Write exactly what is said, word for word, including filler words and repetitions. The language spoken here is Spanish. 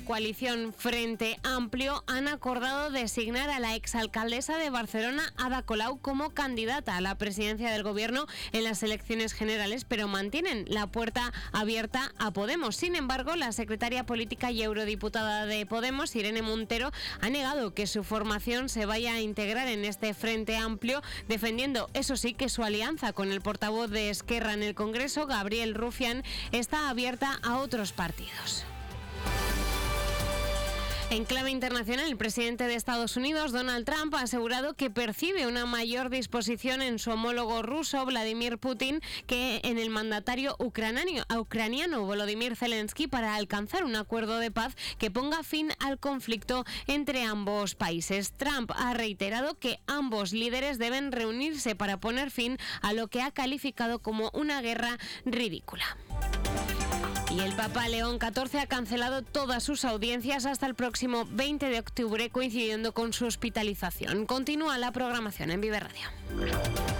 coalición Frente Amplio han acordado designar a la exalcaldesa de Barcelona, Ada Colau, como candidata a la presidencia del gobierno en las elecciones generales, pero mantienen la puerta abierta a Podemos. Sin embargo, la secretaria política y eurodiputada de Podemos, Irene Montero, ha negado que su formación se vaya a integrar en este Frente Amplio, defendiendo, eso sí, que su alianza con el portavoz de Esquerra en el Congreso, Gabriel Rufián, está abierta a otros partidos. En clave internacional, el presidente de Estados Unidos, Donald Trump, ha asegurado que percibe una mayor disposición en su homólogo ruso, Vladimir Putin, que en el mandatario ucraniano, ucraniano Volodymyr Zelensky, para alcanzar un acuerdo de paz que ponga fin al conflicto entre ambos países. Trump ha reiterado que ambos líderes deben reunirse para poner fin a lo que ha calificado como una guerra ridícula. Y el Papa León catorce ha cancelado todas sus audiencias hasta el próximo veinte de octubre, coincidiendo con su hospitalización. Continúa la programación en Vive Radio.